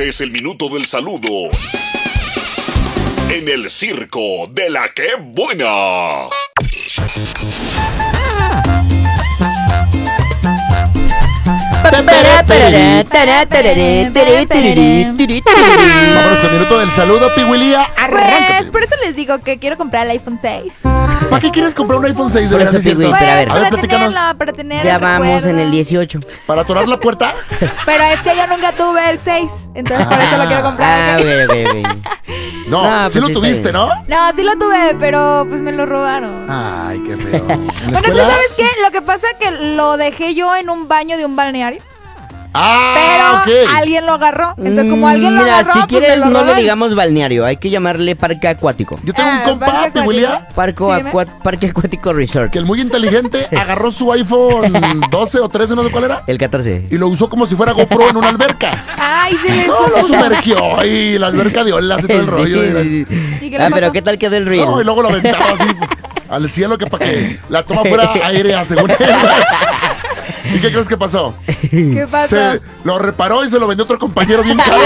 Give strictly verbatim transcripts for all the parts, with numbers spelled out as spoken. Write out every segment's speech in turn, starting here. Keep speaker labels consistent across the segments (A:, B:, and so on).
A: Este es el minuto del saludo en el circo de la que buena.
B: Vámonos con el minuto del saludo, Pihuilía.
C: Pues por eso les digo que quiero comprar el iPhone seis.
B: ¿Para qué quieres comprar un iPhone seis? De
D: Por
B: verdad,
D: eso,
B: es cierto.
D: Pihui,
C: Pues
D: pero a ver.
B: A ver,
C: para
B: platícanos.
C: tenerlo, para tener
D: Ya
C: el
D: vamos
C: recuerdo.
D: en el dieciocho.
B: ¿Para atorar la puerta?
C: Pero es que yo nunca tuve el seis, entonces por eso lo quiero
D: Ah,
C: comprar.
D: ok, ok, ok.
B: No,
D: No,
B: sí
D: pues
B: lo
D: sí está
B: tuviste,
D: bien.
B: ¿no?
C: No, sí lo tuve, pero pues me lo robaron.
B: Ay, qué feo. ¿En la
C: Bueno, ¿tú
B: escuela?
C: sabes qué? Lo que pasa es que lo dejé yo en un baño de un balneario,
B: Ah,
C: pero
B: ok.
C: alguien lo agarró. Entonces, como alguien lo
D: Mira,
C: agarró,
D: si
C: pues,
D: quieres
C: me lo
D: no le
C: roban.
D: digamos balneario, hay que llamarle parque acuático.
B: Yo tengo un
C: Ah,
B: compa,
C: parque
B: Pihuilía,
D: Parco
C: Sí, dime.
D: acua- parque acuático resort.
B: que el muy inteligente agarró su iPhone doce o trece, no sé cuál era,
D: El catorce.
B: y lo usó como si fuera GoPro en una alberca.
C: Ay, se les
B: No, lo sumergió y la alberca de olas y todo el
D: Sí,
B: rollo. y-
D: sí, sí.
C: ¿Y qué le
D: Ah, pero
C: pasó?
D: ¿qué tal quedó el reel?
B: No, y luego lo aventaba así al cielo que para que la toma fuera aérea, según él. ¿Y qué crees que pasó?
C: ¿Qué pasó?
B: Se lo reparó y se lo vendió otro compañero bien caro.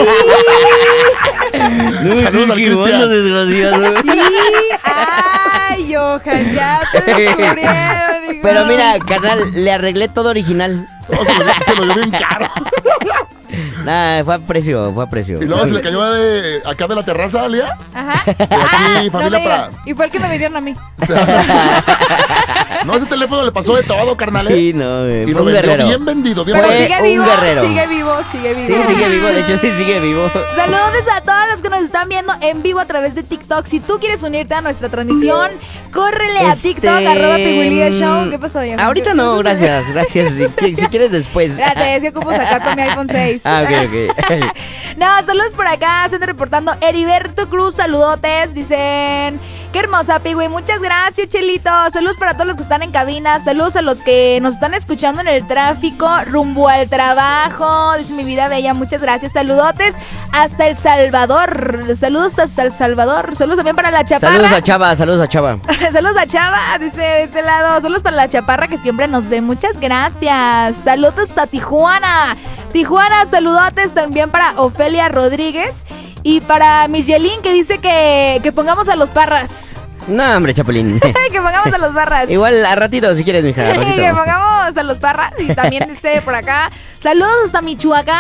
D: No,
B: Saludos al
D: sí, qué bueno,
B: Cristian.
C: Sí,
D: desgraciado.
C: ay, Johan, ya te descubrieron. hijo.
D: Pero mira, carnal, le arreglé todo original.
B: No, se, lo, se lo dio bien caro.
D: Nah, fue a precio, fue a precio.
B: Y luego se le cayó de acá de la terraza, Lía.
C: Ajá.
B: aquí,
C: Ah, no
B: familia
C: me digas.
B: para-
C: Y fue el que me vendieron a mí.
B: O sea, no, ese teléfono le pasó de todo, carnal. ¿eh?
D: Sí, no, eh,
B: Y
D: fue
B: lo
D: un
B: vendió
D: guerrero.
B: bien vendido, bien
C: Pero
D: Fue
B: vendido.
C: sigue
D: un
C: vivo,
D: guerrero.
C: sigue vivo, sigue vivo.
D: Sí, sigue vivo, de hecho sí sigue vivo.
C: Saludos a todos los que nos están viendo en vivo a través de TikTok. Si tú quieres unirte a nuestra transmisión, córrele a
D: Este,
C: TikTok, arroba Pihuilía Show. ¿Qué pasó, Johan?
D: Ahorita
C: ¿Qué-
D: no,
C: qué-
D: gracias, gracias. Si, si quieres después.
C: Espérate, es que ocupo sacar con mi iPhone seis.
D: Ah, ok, ok.
C: No, saludos por acá, se están reportando Heriberto Cruz, saludotes, dicen, qué hermosa Pigüey, muchas gracias Chelito, saludos para todos los que están en cabina, saludos a los que nos están escuchando en el tráfico, rumbo al trabajo, dice mi vida bella, muchas gracias, saludotes hasta El Salvador, saludos hasta El Salvador, saludos también para la Chaparra.
D: Saludos a Chava, saludos a Chava.
C: Saludos a Chava, dice de este lado. Saludos para la Chaparra que siempre nos ve. Muchas gracias. Saludos a Tijuana. Tijuana, saludotes también para Ofelia Rodríguez. Y para Michelin que dice que, que pongamos a los Parras.
D: No, hombre, Chapulín.
C: Que pongamos a los Parras.
D: Igual a ratito, si quieres, mija, a ratito.
C: Que pongamos a los Parras. Y también dice por acá. Saludos hasta Michoacán.